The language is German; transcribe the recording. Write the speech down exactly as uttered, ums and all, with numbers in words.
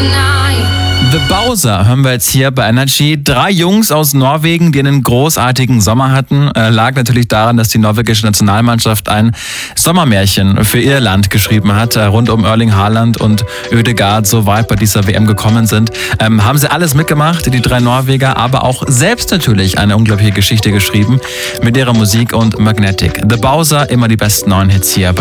The Bowser hören wir jetzt hier bei Energy. Drei Jungs aus Norwegen, die einen großartigen Sommer hatten, äh, lag natürlich daran, dass die norwegische Nationalmannschaft ein Sommermärchen für ihr Land geschrieben hat, äh, rund um Erling Haaland und Ødegaard so weit bei dieser W M gekommen sind. Ähm, haben sie alles mitgemacht, die drei Norweger, aber auch selbst natürlich eine unglaubliche Geschichte geschrieben mit ihrer Musik und Magnetic. The Bowser, immer die besten neuen Hits hier bei